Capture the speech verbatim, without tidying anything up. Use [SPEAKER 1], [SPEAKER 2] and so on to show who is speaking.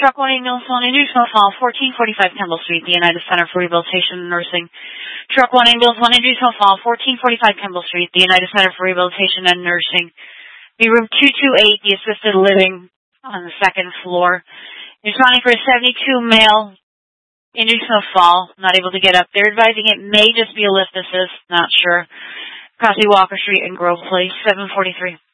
[SPEAKER 1] Truck one ambulance one injured, snow fall, fourteen forty-five Kemble Street, the United Center for Rehabilitation and Nursing. Truck one ambulance one injured, snow fall, fourteen forty-five Kemble Street, the United Center for Rehabilitation and Nursing. Be room two two eight, the assisted living on the second floor. Responding for a seventy-two male injured snow fall, not able to get up. They're advising it may just be a lift assist, not sure. Crossing Walker Street and Grove Place, seven forty-three.